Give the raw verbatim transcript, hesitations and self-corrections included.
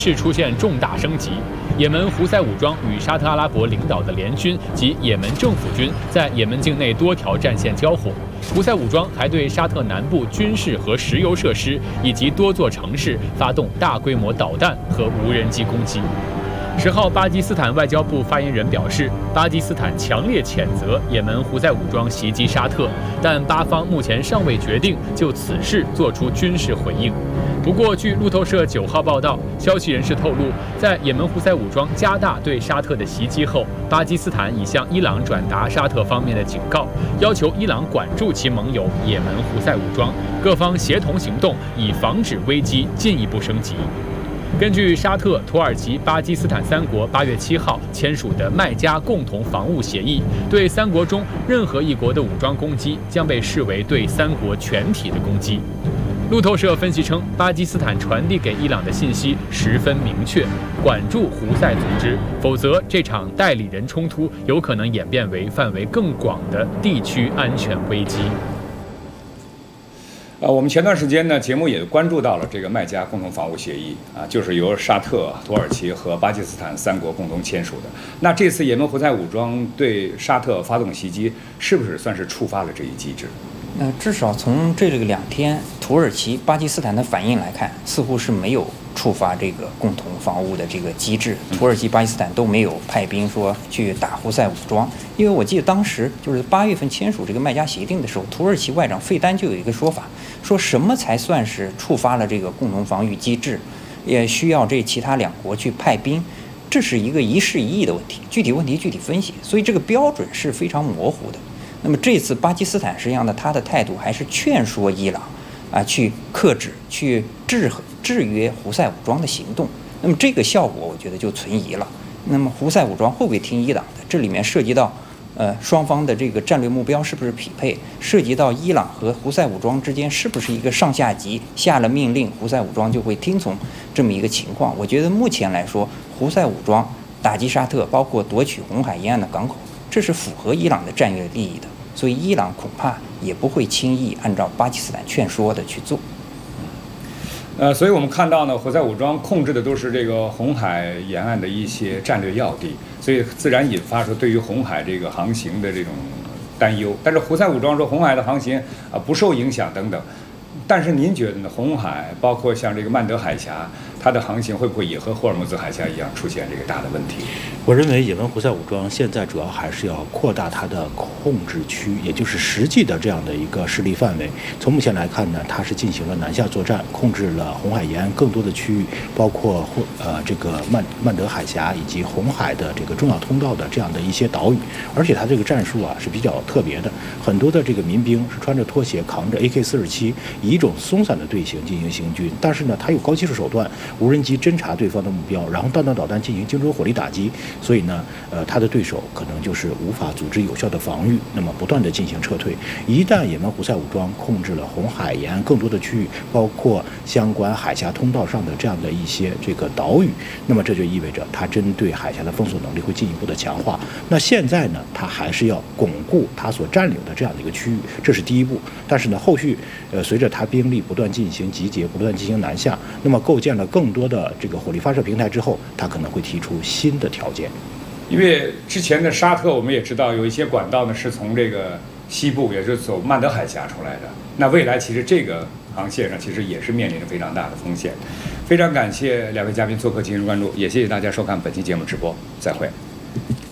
是出现重大升级。也门胡塞武装与沙特阿拉伯领导的联军及也门政府军在也门境内多条战线交火。胡塞武装还对沙特南部军事和石油设施以及多座城市发动大规模导弹和无人机攻击。十号，巴基斯坦外交部发言人表示，巴基斯坦强烈谴责也门胡塞武装袭击沙特，但巴方目前尚未决定就此事做出军事回应。不过，据路透社九号报道，消息人士透露，在也门胡塞武装加大对沙特的袭击后，巴基斯坦已向伊朗转达沙特方面的警告，要求伊朗管住其盟友也门胡塞武装，各方协同行动，以防止危机进一步升级。根据沙特、土耳其、巴基斯坦三国八月七号签署的麦加共同防务协议，对三国中任何一国的武装攻击将被视为对三国全体的攻击。路透社分析称，巴基斯坦传递给伊朗的信息十分明确：管住胡塞组织，否则这场代理人冲突有可能演变为范围更广的地区安全危机。 呃，我们前段时间呢，节目也关注到了这个麦加共同防务协议啊，就是由沙特、土耳其和巴基斯坦三国共同签署的。那这次也门胡塞武装对沙特发动袭击，是不是算是触发了这一机制？ 呃，至少从这个两天土耳其、巴基斯坦的反应来看，似乎是没有触发这个共同防务的这个机制。土耳其、巴基斯坦都没有派兵说去打胡塞武装，因为我记得当时就是八月份签署这个麦加协定的时候，土耳其外长费丹就有一个说法，说什么才算是触发了这个共同防御机制，也需要这其他两国去派兵。这是一个一事一议的问题，具体问题具体分析，所以这个标准是非常模糊的。那么这次巴基斯坦实际上呢，他的态度还是劝说伊朗啊去克制、去制制约胡塞武装的行动。那么这个效果我觉得就存疑了。那么胡塞武装会不会听伊朗的？这里面涉及到呃双方的这个战略目标是不是匹配？涉及到伊朗和胡塞武装之间是不是一个上下级下了命令，胡塞武装就会听从这么一个情况？我觉得目前来说，胡塞武装打击沙特，包括夺取红海沿岸的港口，这是符合伊朗的战略利益的。所以伊朗恐怕也不会轻易按照巴基斯坦劝说的去做。 呃，所以我们看到呢，胡塞武装控制的都是这个红海沿岸的一些战略要地，所以自然引发出对于红海这个航行的这种担忧。但是胡塞武装说红海的航行啊不受影响等等。但是您觉得呢？红海包括像这个曼德海峡，它的航行会不会也和霍尔木兹海峡一样出现这个大的问题？ 我认为也门胡塞武装现在主要还是要扩大它的控制区，也就是实际的这样的一个势力范围。从目前来看呢，它是进行了南下作战，控制了红海沿岸更多的区域，包括呃这个曼曼德海峡以及红海的这个重要通道的这样的一些岛屿。而且它这个战术啊是比较特别的，很多的这个民兵是穿着拖鞋，扛着 A K 四十七，以一种松散的队形进行行军，但是呢，它有高技术手段，无人机侦察对方的目标，然后弹道导弹进行精准火力打击，所以呢，呃，他的对手可能就是无法组织有效的防御，那么不断的进行撤退。一旦也门胡塞武装控制了红海沿岸更多的区域，包括相关海峡通道上的这样的一些这个岛屿，那么这就意味着它针对海峡的封锁能力会进一步的强化。那现在呢，它还是要巩固它所占领的这样的一个区域，这是第一步。但是呢，后续呃随着它兵力不断进行集结，不断进行南下，那么构建了更多的这个火力发射平台之后，它可能会提出新的条件。 因为之前的沙特我们也知道有一些管道呢是从这个西部，也就是走曼德海峡出来的。那未来其实这个航线上其实也是面临着非常大的风险。非常感谢两位嘉宾做客今日关注，也谢谢大家收看本期节目直播，再会。